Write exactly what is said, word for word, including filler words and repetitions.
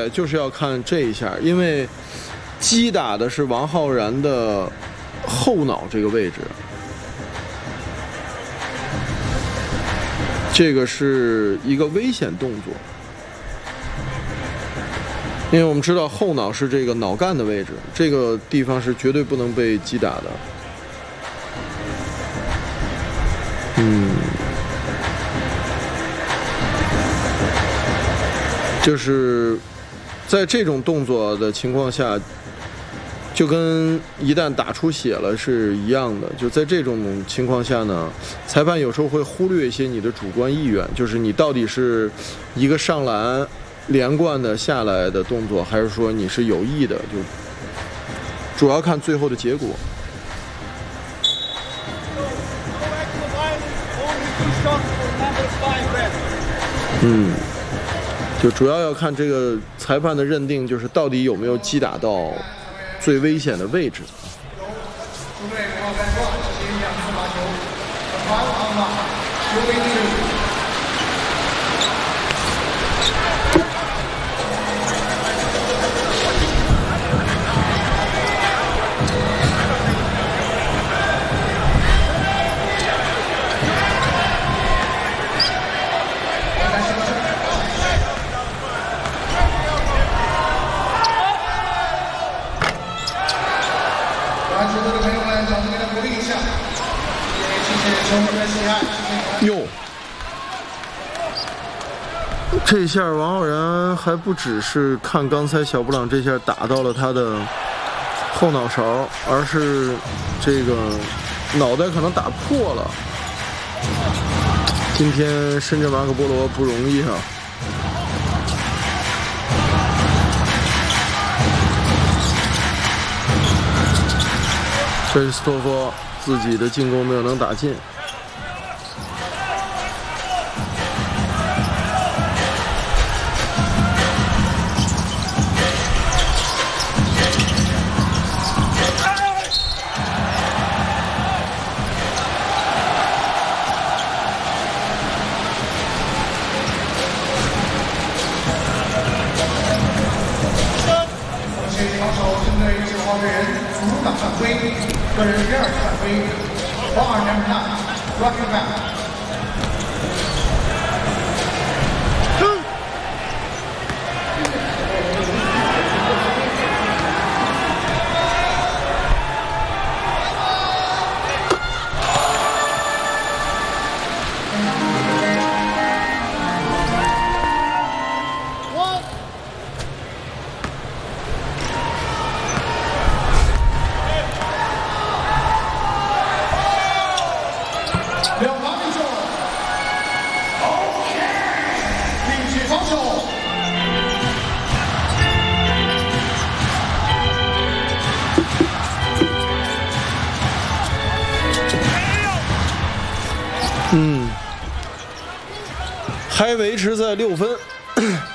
对，就是要看这一下，因为击打的是王浩然的后脑这个位置，这个是一个危险动作，因为我们知道后脑是这个脑干的位置，这个地方是绝对不能被击打的。嗯，就是在这种动作的情况下，就跟一旦打出血了是一样的。就在这种情况下呢，裁判有时候会忽略一些你的主观意愿，就是你到底是一个上篮连贯的下来的动作，还是说你是有意的，就主要看最后的结果。嗯，就主要要看这个裁判的认定，就是到底有没有击打到最危险的位置。哟，这下王浩然还不只是看刚才小布朗这下打到了他的后脑勺，而是这个脑袋可能打破了。今天深圳马可波罗不容易啊！这是斯托夫自己的进攻没有能打进。 个人第二次犯规，八二年判 ，Rocky back。 嗯，还维持在六分。